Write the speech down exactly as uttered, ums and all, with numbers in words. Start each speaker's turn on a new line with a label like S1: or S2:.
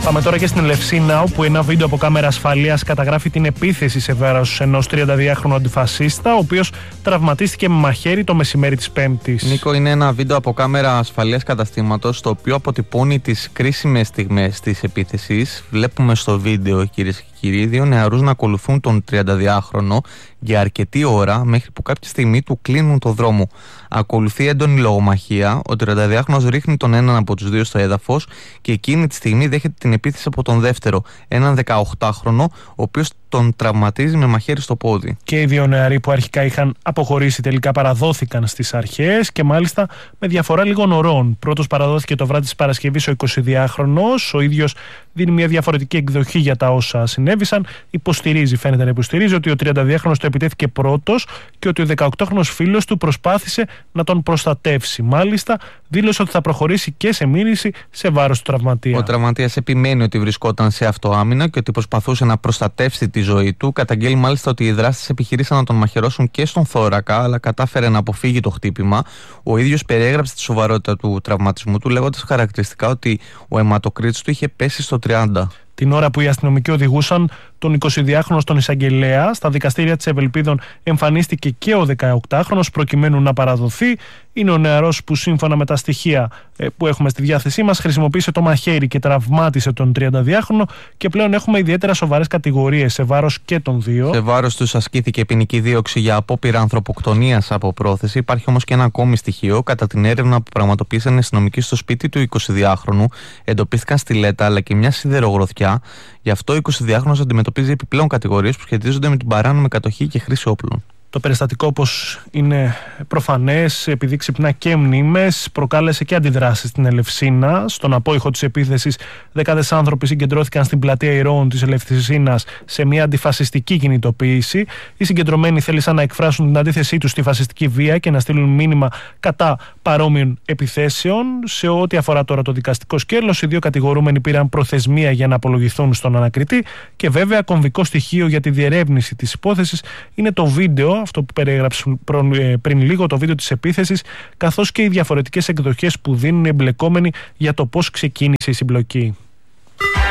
S1: Πάμε τώρα και στην Ελευσίνα, όπου ένα βίντεο από κάμερα ασφαλείας καταγράφει την επίθεση σε βάρος ενός τριανταδυάχρονου αντιφασίστα, ο οποίος τραυματίστηκε με μαχαίρι το μεσημέρι της Πέμπτης.
S2: Νίκο, είναι ένα βίντεο από κάμερα ασφαλείας καταστήματος, το οποίο αποτυπώνει τις κρίσιμες στιγμές της επίθεσης. Βλέπουμε στο βίντεο, κυρίες και κύριοι, δύο νεαρούς να ακολουθούν τον τριανταδυάχρονο για αρκετή ώρα, μέχρι που κάποια στιγμή του κλείνουν το δρόμο. Ακολουθεί έντονη λογομαχία. Ο τριανταδυάχρονος ρίχνει τον έναν από τους δύο στο έδαφος και εκείνη τη στιγμή δέχεται την επίθεση από τον δεύτερο, έναν δεκαοκτάχρονο, ο οποίος τον τραυματίζει με μαχαίρι στο πόδι. Και
S1: οι δύο νεαροί που αρχικά είχαν αποχωρήσει τελικά παραδόθηκαν στις αρχές και μάλιστα με διαφορά λίγων ωρών. Πρώτος παραδόθηκε το βράδυ της Παρασκευής ο εικοσιδυάχρονος. Ο ίδιος δίνει μια διαφορετική εκδοχή για τα όσα συνέβησαν. Υποστηρίζει, φαίνεται να υποστηρίζει, ότι ο τριανταδυάχρονος το επιτέθηκε πρώτος και ότι ο δεκαοκτάχρονος φίλος του προσπάθησε να τον προστατεύσει. Μάλιστα, δήλωσε ότι θα προχωρήσει και σε μήνυση σε βάρος του τραυματία.
S2: Ο τραυματίας επιμένει ότι βρισκόταν σε αυτοάμυνα και ότι προσπαθούσε να προστατεύσει τη ζωή του. Καταγγέλει μάλιστα ότι οι δράστες επιχειρήσαν να τον μαχαιρώσουν και στον θώρακα, αλλά κατάφερε να αποφύγει το χτύπημα. Ο ίδιος περιέγραψε τη σοβαρότητα του τραυματισμού του, λέγοντας χαρακτηριστικά ότι ο αιματοκρίτης του είχε πέσει στο τριάντα.
S1: Την ώρα που οι αστυνομικοί οδηγούσαν τον εικοσιδυάχρονο στον εισαγγελέα, στα δικαστήρια της Ευελπίδων εμφανίστηκε και ο δεκαοκτάχρονος προκειμένου να παραδοθεί. Είναι ο νεαρός που, σύμφωνα με τα στοιχεία που έχουμε στη διάθεσή μας, χρησιμοποίησε το μαχαίρι και τραυμάτισε τον τριανταδυάχρονο, και πλέον έχουμε ιδιαίτερα σοβαρές κατηγορίες σε βάρος και των δύο.
S2: Σε βάρος τους ασκήθηκε ποινική δίωξη για απόπειρα ανθρωποκτονίας από πρόθεση. Υπάρχει όμως και ένα ακόμη στοιχείο. Κατά την έρευνα που πραγματοποίησαν οι αστυνομικοί στο σπίτι του εικοσιδυάχρονου, εντοπίστηκαν στιλέτα αλλά και μια σιδερογροθιά. Γι' αυτό ο εικοσιδυάχρονος αντιμετωπίζει επιπλέον κατηγορίες που σχετίζονται με την παράνομη κατοχή και χρήση όπλων.
S1: Το περιστατικό, όπως είναι προφανές, επειδή ξυπνά και μνήμες, προκάλεσε και αντιδράσεις στην Ελευσίνα. Στον απόϊχο της επίθεσης, δεκάδες άνθρωποι συγκεντρώθηκαν στην πλατεία Ηρώων της Ελευσίνας σε μια αντιφασιστική κινητοποίηση. Οι συγκεντρωμένοι θέλησαν να εκφράσουν την αντίθεσή τους στη φασιστική βία και να στείλουν μήνυμα κατά παρόμοιων επιθέσεων. Σε ό,τι αφορά τώρα το δικαστικό σκέλος, οι δύο κατηγορούμενοι πήραν προθεσμία για να απολογηθούν στον ανακριτή, και βέβαια κομβικό στοιχείο για τη διερεύνηση της υπόθεσης είναι το βίντεο, αυτό που περιέγραψε πριν λίγο, το βίντεο της επίθεσης, καθώς και οι διαφορετικές εκδοχές που δίνουν οι εμπλεκόμενοι για το πώς ξεκίνησε η συμπλοκή.